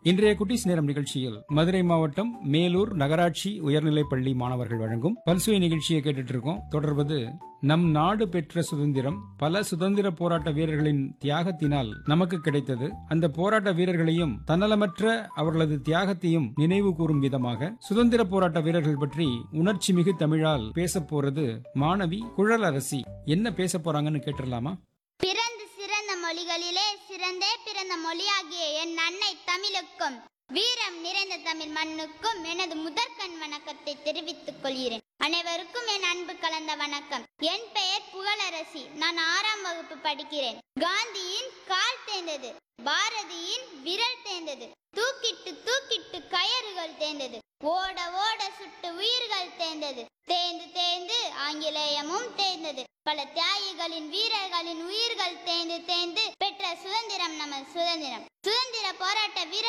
இன்றைய குட்டீஸ் நேரம் நிகழ்ச்சியில் மதுரை மாவட்டம் மேலூர் நகராட்சி உயர்நிலைப் பள்ளி மாணவர்கள் வழங்கும் பல்சுவை நிகழ்ச்சியை கேட்டுட்டு இருக்கோம். தொடர்வது நம் நாடு பெற்ற சுதந்திரம் பல சுதந்திர போராட்ட வீரர்களின் தியாகத்தினால் நமக்கு கிடைத்தது. அந்த போராட்ட வீரர்களையும் தன்னலமற்ற அவர்களது தியாகத்தையும் நினைவு கூறும் விதமாக சுதந்திர போராட்ட வீரர்கள் பற்றி உணர்ச்சி மிகு தமிழால் பேச போறது மாணவி குழலரசி. என்ன பேச போறாங்கன்னு கேட்டுடலாமா? பிறந்து சிறந்த மொழிகளிலே சிறந்தே பிறந்த மொழியாகிய என் அன்னை தமிழுக்கும் வீரம் நிறைந்த தமிழ் மண்ணுக்கும் எனது முதற்கண் வணக்கத்தை தெரிவித்துக் கொள்கிறேன். அனைவருக்கும் என் அன்பு கலந்த வணக்கம். என் பெயர் புகழரசி. நான் 6ஆம் வகுப்பு படிக்கிறேன். காந்தியின் கால் தேய்ந்தது, பாரதியின் விரல் தேய்ந்தது, தூக்கிட்டு தூக்கிட்டு கயறுகள் தேய்ந்தது, ஓட ஓட சுட்டு உயிர்கள் தேய்ந்தது, தேய்ந்து தேய்ந்து ஆங்கிலேயமும் தேய்ந்தது, பல தியாகிகளின் வீரர்களின் உயிர்கள் தேய்ந்து தேய்ந்து பெற்ற சுதந்திரம் நமது சுதந்திரம். சுதந்திர